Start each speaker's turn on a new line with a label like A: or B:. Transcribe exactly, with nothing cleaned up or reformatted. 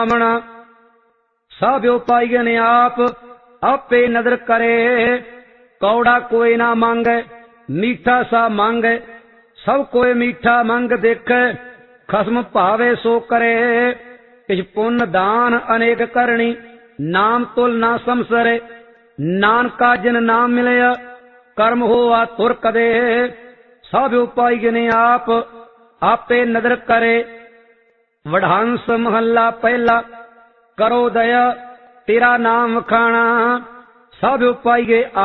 A: ब्राह्मण सब उपाय ने आप आपे नदर करे। कौड़ा कोई ना मांगे मीठा सा मांगे, सब कोई मीठा मांग देखे। खसम भावे सो करे, किछ पुण्य दान अनेक करनी। नाम तुल ना समसरे, नानका जिन नाम मिले कर्म होआ तुर कदे। सब उपाय ने आप आपे नदर करे। वढ़ांस महला पहला, करो दया तेरा नाम खाना। सब उपाय